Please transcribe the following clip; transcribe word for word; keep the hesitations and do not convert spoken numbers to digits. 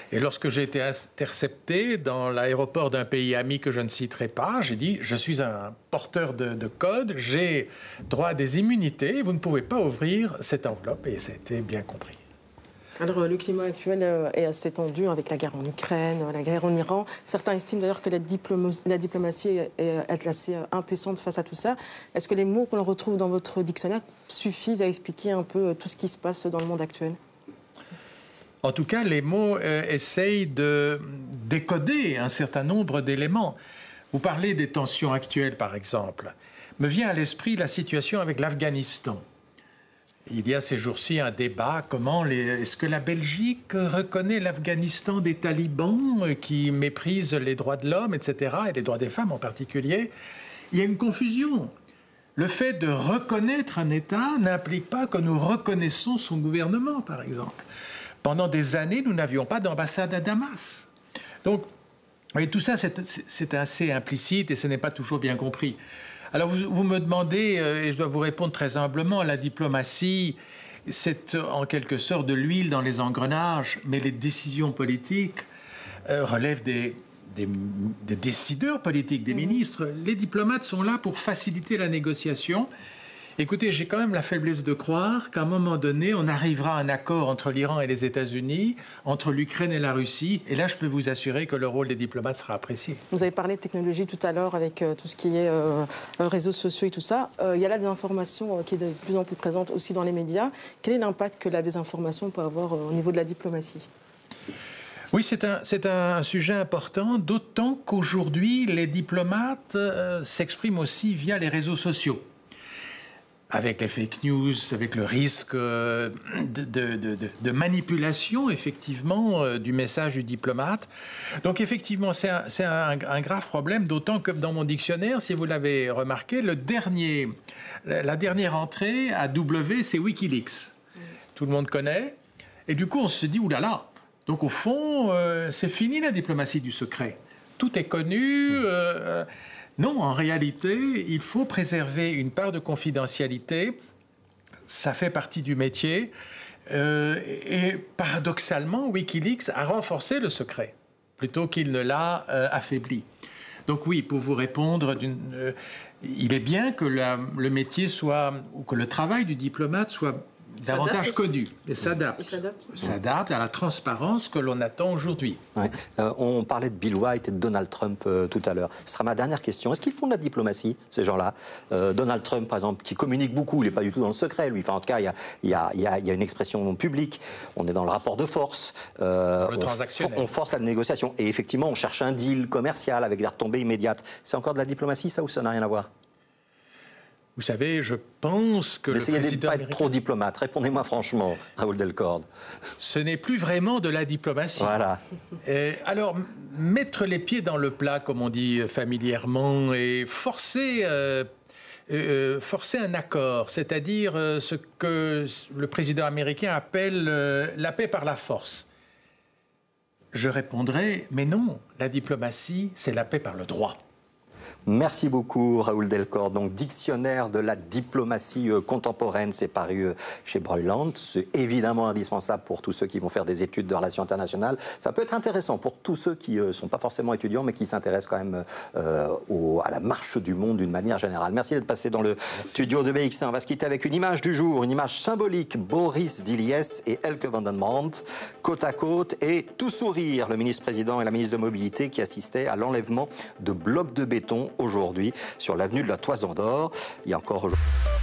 Et lorsque j'ai été intercepté dans l'aéroport d'un pays ami que je ne citerai pas, j'ai dit « Je suis un porteur de, de code, j'ai droit à des immunités, vous ne pouvez pas ouvrir cette enveloppe. » Et ça a été bien compris. Alors, le climat actuel est assez tendu avec la guerre en Ukraine, la guerre en Iran. Certains estiment d'ailleurs que la, diploma la diplomatie est assez impuissante face à tout ça. Est-ce que les mots qu'on retrouve dans votre dictionnaire suffisent à expliquer un peu tout ce qui se passe dans le monde actuel? En tout cas, les mots euh, essayent de décoder un certain nombre d'éléments. Vous parlez des tensions actuelles, par exemple. Me vient à l'esprit la situation avec l'Afghanistan. Il y a ces jours-ci un débat, comment les... est-ce que la Belgique reconnaît l'Afghanistan des talibans qui méprisent les droits de l'homme, et cetera, et les droits des femmes en particulier? Il y a une confusion. Le fait de reconnaître un État n'implique pas que nous reconnaissons son gouvernement, par exemple. Pendant des années, nous n'avions pas d'ambassade à Damas. Donc, et tout ça, c'est assez implicite et ce n'est pas toujours bien compris. Alors, vous, vous me demandez, euh, et je dois vous répondre très humblement, la diplomatie, c'est en quelque sorte de l'huile dans les engrenages, mais les décisions politiques euh, relèvent des, des, des décideurs politiques, des ministres. Les diplomates sont là pour faciliter la négociation. Écoutez, j'ai quand même la faiblesse de croire qu'à un moment donné, on arrivera à un accord entre l'Iran et les États-Unis, entre l'Ukraine et la Russie. Et là, je peux vous assurer que le rôle des diplomates sera apprécié. Vous avez parlé de technologie tout à l'heure avec euh, tout ce qui est euh, réseaux sociaux et tout ça. Euh, il y a la désinformation euh, qui est de plus en plus présente aussi dans les médias. Quel est l'impact que la désinformation peut avoir euh, au niveau de la diplomatie ? Oui, c'est un, c'est un sujet important, d'autant qu'aujourd'hui, les diplomates euh, s'expriment aussi via les réseaux sociaux. Avec les fake news, avec le risque de, de, de, de manipulation, effectivement, euh, du message du diplomate. Donc, effectivement, c'est un, c'est un, un grave problème, d'autant que dans mon dictionnaire, si vous l'avez remarqué, le dernier, la dernière entrée à W, c'est Wikileaks. Tout le monde connaît. Et du coup, on se dit, oulala. Donc, au fond, euh, c'est fini la diplomatie du secret. Tout est connu. Euh, Non, en réalité, il faut préserver une part de confidentialité. Ça fait partie du métier. Euh, et paradoxalement, Wikileaks a renforcé le secret plutôt qu'il ne l'a euh, affaibli. Donc oui, pour vous répondre, euh, il est bien que la, le métier soit, ou que le travail du diplomate soit davantage connu et s'adapte. S'adapte à la transparence que l'on attend aujourd'hui. Ouais. Euh, on parlait de Bill White et de Donald Trump euh, tout à l'heure. Ce sera ma dernière question. Est-ce qu'ils font de la diplomatie, ces gens-là? euh, Donald Trump, par exemple, qui communique beaucoup, il n'est pas du tout dans le secret, lui. Enfin, en tout cas, il y a, il y a, il y a, il y a une expression publique. On est dans le rapport de force. Euh, le transactionnel. On, on force la négociation. Et effectivement, on cherche un deal commercial avec des retombées immédiates. C'est encore de la diplomatie, ça, ou ça n'a rien à voir? Vous savez, je pense que Essayez le président de ne pas être trop diplomate. Répondez-moi franchement, Raoul Delcorde. Ce n'est plus vraiment de la diplomatie. Voilà. Et alors, mettre les pieds dans le plat, comme on dit familièrement, et forcer, euh, euh, forcer un accord, c'est-à-dire euh, ce que le président américain appelle euh, la paix par la force. Je répondrai, mais non, la diplomatie, c'est la paix par le droit. Merci beaucoup, Raoul Delcorde. Donc, dictionnaire de la diplomatie euh, contemporaine, c'est paru euh, chez Breuiland. C'est évidemment indispensable pour tous ceux qui vont faire des études de relations internationales. Ça peut être intéressant pour tous ceux qui ne euh, sont pas forcément étudiants, mais qui s'intéressent quand même euh, au, à la marche du monde d'une manière générale. Merci d'être passé dans le studio de B X un. On va se quitter avec une image du jour, une image symbolique. Boris Diliès et Elke van den Brandt, côte à côte, et tout sourire, le ministre-président et la ministre de Mobilité qui assistaient à l'enlèvement de blocs de béton aujourd'hui sur l'avenue de la Toison d'Or. Il y a encore aujourd'hui...